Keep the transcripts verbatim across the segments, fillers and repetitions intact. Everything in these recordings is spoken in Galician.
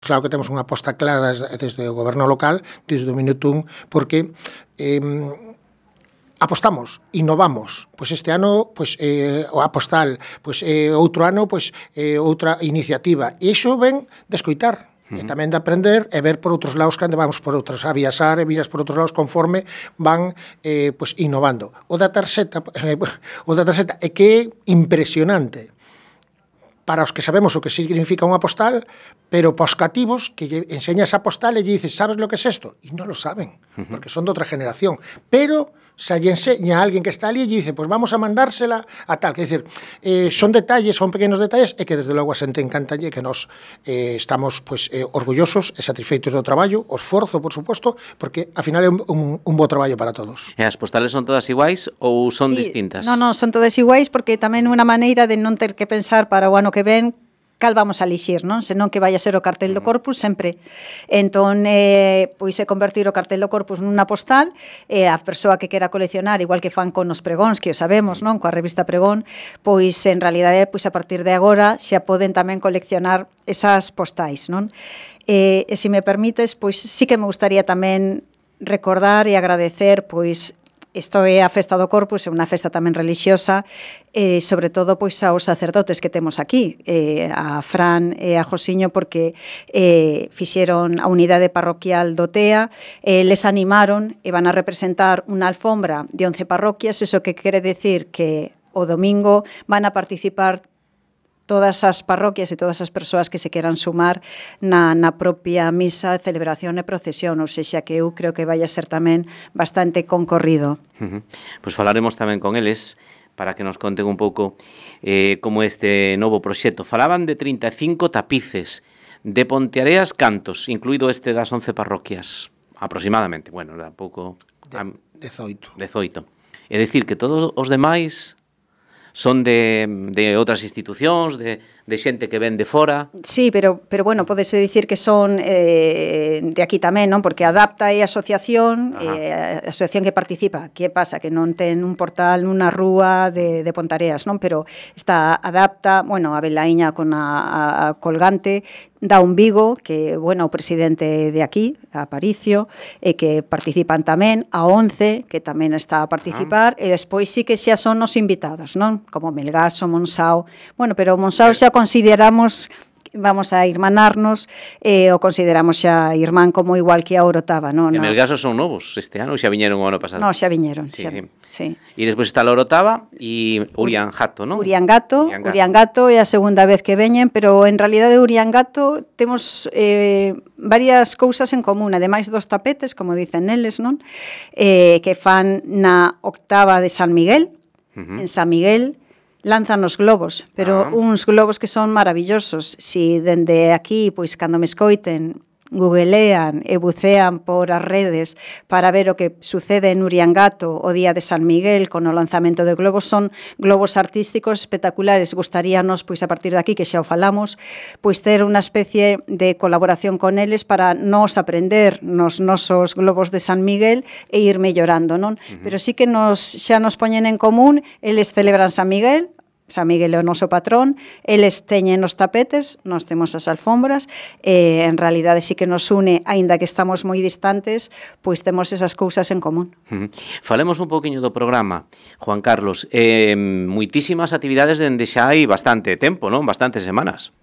claro que temos unha aposta clara desde, desde o goberno local, desde o minuto un, porque eh, apostamos, innovamos. Pois este ano, pois eh, a postal, pois eh, outro ano, pois eh, outra iniciativa. E iso ven de escoitar. Uh-huh. E tamén de aprender e ver por outros lados cando vamos por outros, a viaxar e viras por outros lados conforme van eh, pois innovando. O da tarxeta, eh, o da tarxeta é que é impresionante para os que sabemos o que significa unha postal, pero para os cativos que lle enseñas a postal e lle dices, sabes lo que es esto? E non lo saben, porque son de outra generación. Pero se lle enseña a alguén que está ali e lle dice, pues vamos a mandársela a tal. Que decir, eh, son detalles, son pequenos detalles, e que desde logo a xente encantalle, que nos eh, estamos pues, eh, orgullosos e satisfeitos do traballo, o esforzo, por suposto, porque ao final é un, un, un bo traballo para todos. E as postales son todas iguais ou son sí, distintas? Non, non, son todas iguais, porque tamén unha maneira de non ter que pensar para o ano que ven cal vamos a lixir, non? Senón que vai a ser o cartel do Corpus sempre. Entón, eh, pois é convertir o cartel do Corpus nunha postal, e a persoa que quera coleccionar, igual que fan con os pregóns, que o sabemos, non? Coa revista Pregón, pois en realidade, pois a partir de agora xa poden tamén coleccionar esas postais, non? E, e se me permites, pois sí que me gustaría tamén recordar e agradecer, pois, isto é a festa do Corpus, é unha festa tamén relixiosa, e sobre todo pois aos sacerdotes que temos aquí, eh, a Fran e a Josiño, porque eh, fixeron a unidade parroquial do T E A, eh, les animaron e van a representar unha alfombra de once parroquias, eso que quere decir que o domingo van a participar todas as parroquias e todas as persoas que se queran sumar na, na propia misa, celebración e procesión, ou seja, que eu creo que vai a ser tamén bastante concorrido. Uh-huh. Pois falaremos tamén con eles para que nos conten un pouco eh, como este novo proxecto. Falaban de trinta e cinco tapices, de Ponteareas cantos, incluído este das once parroquias, aproximadamente, bueno, era pouco... De, dezoito. Dezoito. É dicir, que todos os demais son de, de outras institucións, de, de xente que ven de fora. Sí, pero, pero bueno, podese dicir que son eh, de aquí tamén, non? Porque Adapta é a asociación, eh, a asociación que participa. Que pasa? Que non ten un portal nunha rúa de, de Pontareas, non? Pero está Adapta, bueno, a Belaíña con a, a Colgante, da un Vigo, que, bueno, o presidente de aquí, a Aparicio, e que participan tamén, a once, que tamén está a participar, ah. e despois sí que xa son os invitados, non? Como Melgaso, Monsao, bueno, pero Monsao xa consideramos, vamos a irmanarnos, eh, o consideramos xa irmán como igual que a Orotava, non? E Melgaso son novos este ano, xa viñeron o ano pasado? Non, xa viñeron, sí, xa, sí. sí. E despois está a Orotava e Uriangato, non? Uriangato, Uriangato é a segunda vez que veñen, pero en realidade Uriangato temos eh, varias cousas en común, ademais dos tapetes, como dicen eles, non? Eh, que fan na octava de San Miguel, uh-huh. en San Miguel, lanzan os globos, pero ah. uns globos que son maravillosos. Si dende aquí, pois cando me escoiten, googlean e bucean por as redes para ver o que sucede en Uriangato o día de San Miguel con o lanzamento de globos, son globos artísticos espectaculares. Gustaríanos, pois a partir de aquí, que xa o falamos, pois ter unha especie de colaboración con eles para nos aprender nos nosos globos de San Miguel e ir mellorando, non? Uh-huh. Pero sí que nos xa nos poñen en común, eles celebran San Miguel, San Miguel é o noso patrón, eles teñen os tapetes, nós temos as alfombras, e en realidade sí que nos une, aínda que estamos moi distantes, pois temos esas cousas en común. Uh-huh. Falemos un poquinho do programa, Juan Carlos. Eh, moitísimas actividades dende xa hai bastante tempo, non? Bastantes semanas.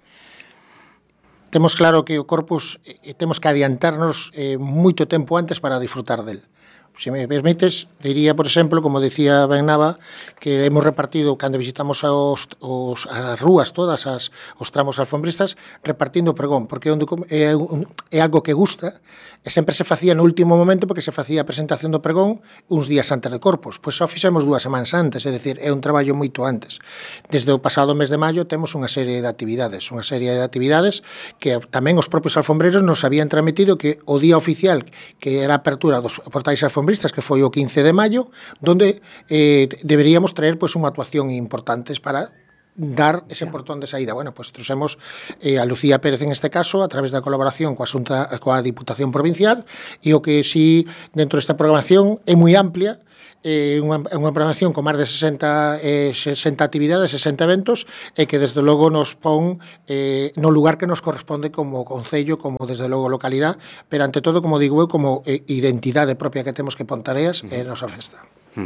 Temos claro que o Corpus eh, temos que adiantarnos eh, moito tempo antes para disfrutar del. Se me permites, diría, por exemplo, como decía Ben Nava, que hemos repartido, cando visitamos os, os, as rúas todas, as, os tramos alfombristas, repartindo pregón, porque é, un, é, un, é algo que gusta, e sempre se facía no último momento, porque se facía a presentación do pregón uns días antes de Corpus. Pois só fixemos dúas semanas antes, é dicir, é un traballo moito antes. Desde o pasado mes de maio temos unha serie de actividades, unha serie de actividades que tamén os propios alfombreros nos habían transmitido que o día oficial, que era a apertura dos portais alfombristas, que foi o quince de maio, donde eh, deberíamos traer pois, unha actuación importante para dar ese portón de saída. Bueno, pois pues, trouxemos eh, a Lucía Pérez en este caso, a través da colaboración coa Xunta, coa Diputación Provincial, e o que si dentro desta programación é moi amplia, é unha, unha programación con máis de sesenta, eh, sesenta actividades, sesenta eventos, e que desde logo nos pon eh, no lugar que nos corresponde como concello, como desde logo localidade, pero ante todo, como digo eu, como eh, identidade propia que temos que Ponteareas é a nosa festa.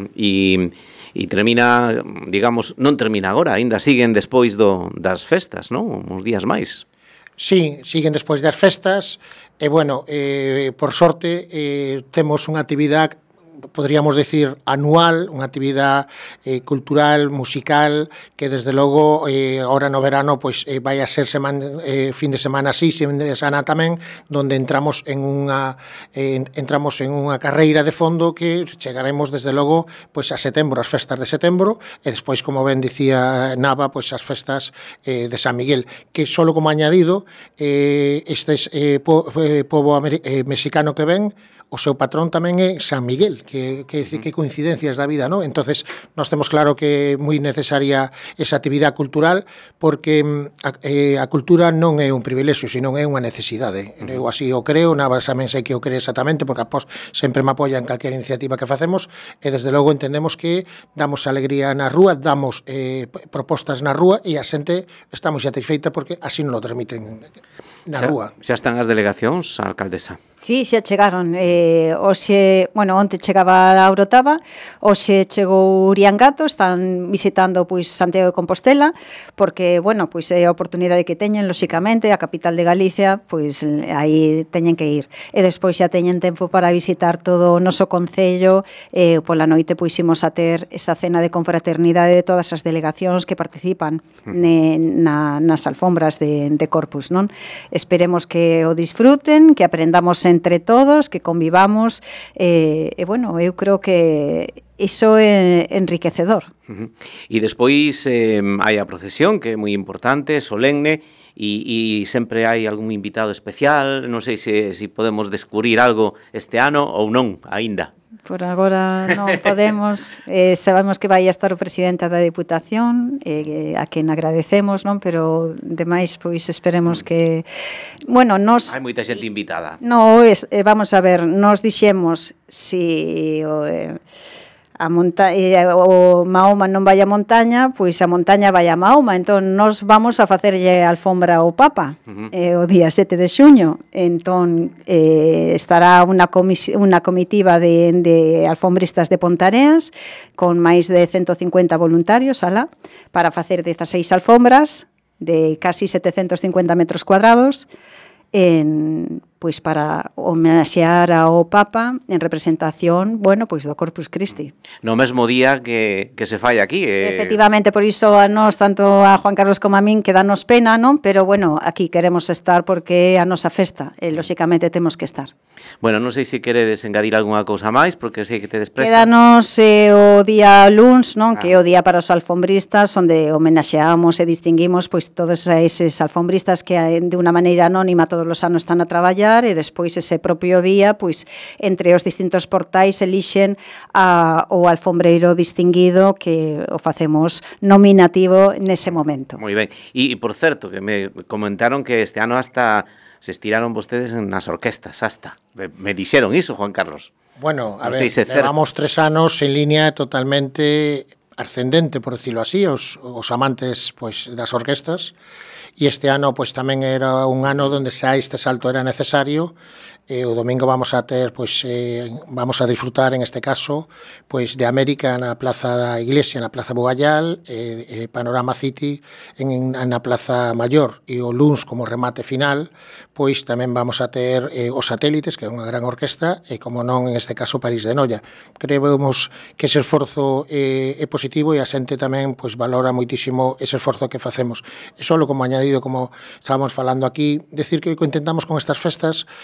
E, e termina, digamos, non termina agora, aínda siguen despois do, das festas, non? Uns días máis. Sí, siguen despois das festas, e bueno, eh, por sorte, eh, temos unha actividade, podríamos decir, anual, unha actividade eh, cultural, musical, que desde logo, eh, ahora no verano, pois eh, vai a ser semana, eh, fin de semana así, fin de semana tamén, donde entramos en unha eh, entramos en unha carreira de fondo que chegaremos desde logo pois a setembro, as festas de setembro, e despois, como ben dicía Nava, pois as festas eh, de San Miguel, que solo como añadido, eh, estes eh, po, eh, pobo eh, mexicano que ven, o seu patrón tamén é San Miguel, que, que, que coincidencias da vida, non? Entonces, nós temos claro que é moi necesaria esa actividade cultural, porque a, eh, a cultura non é un privilexio, sino é unha necesidade. Eu así o creo, Navas tamén sei que o cree exactamente, porque após sempre me apoia en calquera iniciativa que facemos, e desde logo entendemos que damos alegría na rúa, damos eh, propostas na rúa, e a xente está moi satisfeita porque así non lo transmiten na xa, rúa. Xa están as delegacións, a alcaldesa? Sí, xa chegaron. Eh, hoxe, bueno, onte chegaba a Orotava, hoxe chegou Uriangato, están visitando pois Santiago de Compostela, porque, bueno, pois é a oportunidade que teñen, lóxicamente, a capital de Galicia, pois aí teñen que ir. E despois xa teñen tempo para visitar todo o noso concello, e eh, pola noite pois imos a ter esa cena de confraternidade de todas as delegacións que participan ne, na, nas alfombras de, de Corpus, non? Esperemos que o disfruten, que aprendamos entre todos, que convivamos, e, e bueno, eu creo que iso é enriquecedor. Uh -huh. E despois eh, hai a procesión, que é moi importante, solemne, e, e sempre hai algún invitado especial, non sei se, se podemos descubrir algo este ano ou non, aínda. Por agora non podemos, eh, sabemos que vai a estar o presidente da Diputación, eh, a quen agradecemos, non? Pero demais, pois esperemos que, bueno, nos... Hai moita xente invitada. No, es, eh, vamos a ver, nos dixemos si o, eh, a monta eh, o Mahoma non vai a montaña, pois a montaña vai a Mahoma, entón nos vamos a facerlle alfombra ao Papa, uh -huh. eh, o día sete de xuño, entón eh, estará unha, unha comitiva de, de alfombristas de Ponteareas con máis de ciento cincuenta voluntarios alá, para facer dezaseis alfombras de casi setecentos cincuenta metros cuadrados, en, pois para homenaxear ao Papa en representación, bueno, pois do Corpus Christi. No mesmo día que, que se fai aquí. Eh... Efectivamente, por iso a nós, tanto a Juan Carlos como a min, que danos pena, non? Pero, bueno, aquí queremos estar porque é a nosa festa, e, lóxicamente, temos que estar. Bueno, non sei se queredes engadir algunha cousa máis, porque sei que te despresa. Quédanos eh, o día luns, non? Ah. Que é o día para os alfombristas, onde homenaxeamos e distinguimos pois todos eses alfombristas que de unha maneira anónima todos os anos están a traballar, e despois ese propio día, pois entre os distintos portais elixen a, o alfombreiro distinguido, que o facemos nominativo nese momento. Moi ben. E, e por certo, que me comentaron que este ano hasta se estiraron vostedes nas orquestas, hasta. Me, me dixeron iso, Juan Carlos. Bueno, a no ver, se levamos tres anos en línea totalmente ascendente, por decirlo así, os, os amantes pois das orquestas, e este ano pois tamén era un ano onde xa este salto era necesario. E o domingo vamos a ter, pois, eh, vamos a disfrutar, en este caso, pois, de América na Plaza da Iglesia, na Plaza Bugallal, e, e Panorama City en, na Plaza Mayor, e o luns como remate final, pois tamén vamos a ter eh, os Satélites, que é unha gran orquesta, e como non, en este caso, París de Noia. Creemos que ese esforzo eh, é positivo, e a xente tamén pois, valora moitísimo ese esforzo que facemos. E só como añadido, como estábamos falando aquí, decir que o que intentamos con estas festas é tamén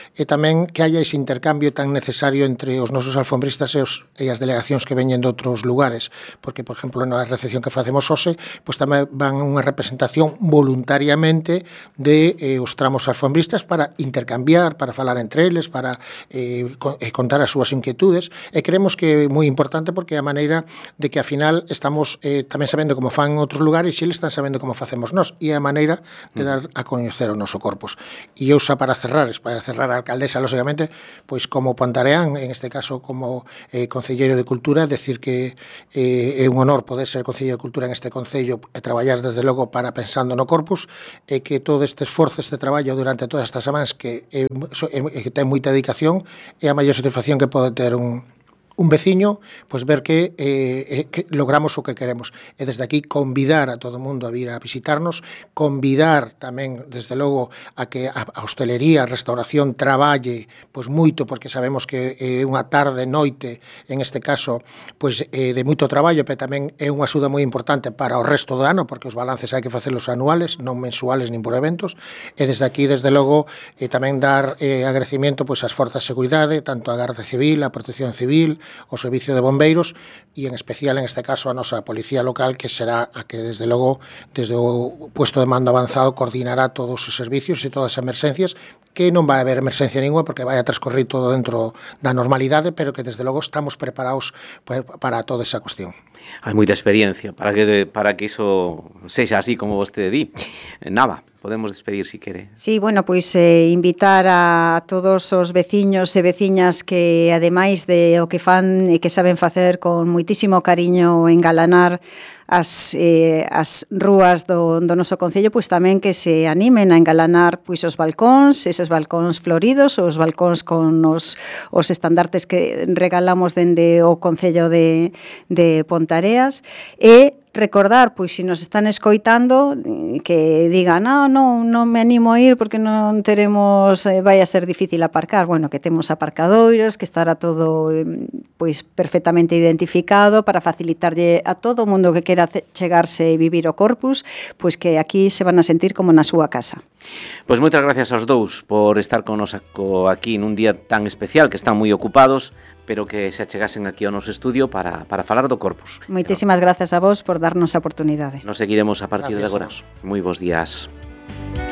tamén que haya ese intercambio tan necesario entre os nosos alfombristas e, os, e as delegacións que veñen de outros lugares, porque, por exemplo, na recepción que facemos hoxe, pois tamén van unha representación voluntariamente de eh, os tramos alfombristas para intercambiar, para falar entre eles, para eh, contar as súas inquietudes, e creemos que é moi importante porque é a maneira de que, a final, estamos eh, tamén sabendo como fan en outros lugares e eles están sabendo como facemos nós, e é a maneira de dar a coñecer o noso corpus. E eu xa para cerrar, para cerrar a alcaldesa, lógicamente, pois como Pontareán, en este caso como eh, Concelleiro de Cultura, decir que eh, é un honor poder ser Concelleiro de Cultura en este Concello e traballar desde logo para pensando no corpus, e que todo este esforzo, este traballo durante todas estas semanas que, é, é, que ten moita dedicación, é a maior satisfacción que pode ter un un veciño, pois ver que, eh, que logramos o que queremos. E desde aquí convidar a todo o mundo a vir a visitarnos, convidar tamén, desde logo, a que a hostelería, a restauración traballe pois moito, porque sabemos que é unha tarde, noite, en este caso, pois eh, de moito traballo, pero tamén é unha axuda moi importante para o resto do ano, porque os balances hai que facelos anuales, non mensuales nin por eventos, e desde aquí, desde logo, eh, tamén dar eh, agradecimiento pois ás forzas de seguridade, tanto a Garda Civil, a Protección Civil, o Servicio de Bombeiros e, en especial, en este caso, a nosa Policía Local, que será a que, desde logo, desde o puesto de mando avanzado, coordinará todos os servicios e todas as emerxencias, que non vai haber emerxencia ninguna porque vai a transcorrer todo dentro da normalidade, pero que, desde logo, estamos preparados para toda esa cuestión. Hai moita experiencia para que para que iso sexa así como vostede di. Nava, podemos despedir si quere. Sí, bueno, pois eh, invitar a todos os veciños e veciñas que, ademais de o que fan e que saben facer con moitísimo cariño, engalanar as, eh, as rúas do, do noso concello, pois tamén que se animen a engalanar pois os balcóns, eses balcóns floridos, os balcóns con os, os estandartes que regalamos dende o concello de, de Pontareas, e recordar, pois, se nos están escoitando, que digan, no, non, non me animo a ir porque non teremos, eh, vai a ser difícil aparcar. Bueno, que temos aparcadoiros, que estará todo pois perfectamente identificado para facilitarlle a todo o mundo que quera chegarse e vivir o Corpus, pois que aquí se van a sentir como na súa casa. Pois moitas gracias aos dous por estar con nos aquí nun día tan especial, que están moi ocupados, pero que se achegasen aquí ao noso estudio para, para falar do Corpus. Moitísimas grazas a vos por darnos a oportunidade. Nos seguiremos a partir Gracias de agora. Moi bons días.